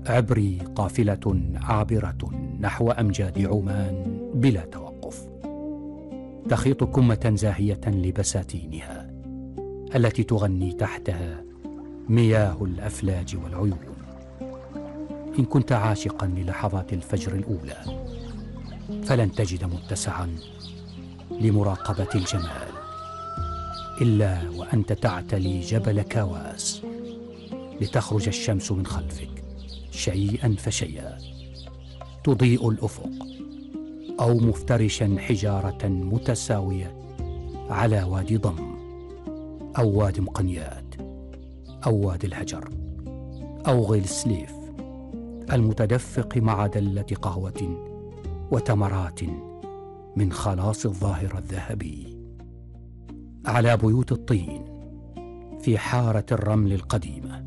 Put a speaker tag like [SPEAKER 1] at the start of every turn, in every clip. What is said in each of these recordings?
[SPEAKER 1] عبري قافلة عابرة نحو أمجاد عمان بلا توقف، تخيط كمة زاهية لبساتينها التي تغني تحتها مياه الأفلاج والعيون. إن كنت عاشقا للحظات الفجر الأولى فلن تجد متسعا لمراقبة الجمال إلا وأنت تعتلي جبل كاواس لتخرج الشمس من خلفك شيئا فشيئا، تضيء الأفق أو مفترشا حجارة متساوية على وادي ضم أو وادي مقنيات أو وادي الهجر أو غيل السليف المتدفق مع دلة قهوة وتمرات من خلاص الظاهرة الذهبي، على بيوت الطين في حارة الرمل القديمة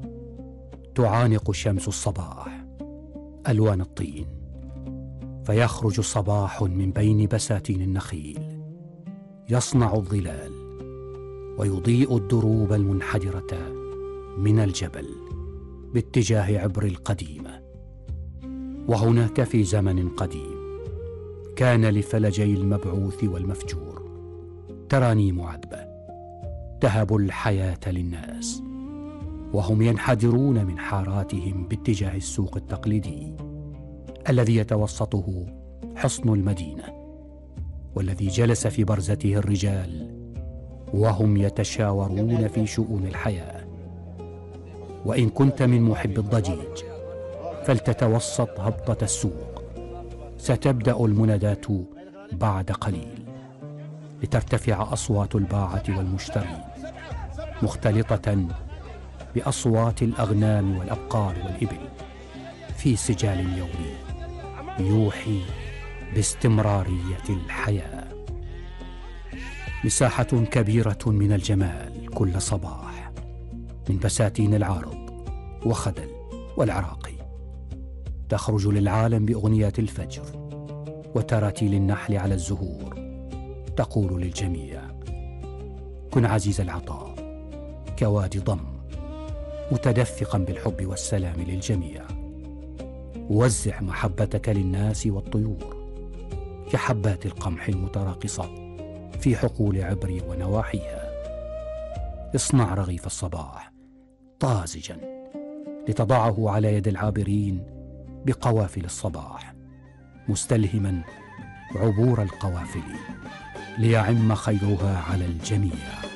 [SPEAKER 1] تعانق شمس الصباح ألوان الطين، فيخرج صباح من بين بساتين النخيل يصنع الظلال ويضيء الدروب المنحدرة من الجبل باتجاه عبر القديمة. وهناك في زمن قديم كان لفلجي المبعوث والمفجور ترانيم عذبة تهب الحياة للناس وهم ينحدرون من حاراتهم باتجاه السوق التقليدي الذي يتوسطه حصن المدينة، والذي جلس في برزته الرجال وهم يتشاورون في شؤون الحياة. وإن كنت من محب الضجيج فلتتوسط هبطة السوق، ستبدأ المنادات بعد قليل لترتفع أصوات الباعة والمشترين مختلطة بأصوات الأغنام والأبقار والإبل في سجال يومي يوحي باستمرارية الحياة. مساحة كبيرة من الجمال كل صباح من بساتين العارض وخدل والعراقي تخرج للعالم بأغنيات الفجر وتراتيل النحل على الزهور تقول للجميع: كن عزيز العطاء كوادي ضم متدفقا بالحب والسلام للجميع، وزع محبتك للناس والطيور كحبات القمح المتراقصة في حقول عبري ونواحيها. اصنع رغيف الصباح طازجا لتضعه على يد العابرين بقوافل الصباح، مستلهما عبور القوافل ليعم خيرها على الجميع.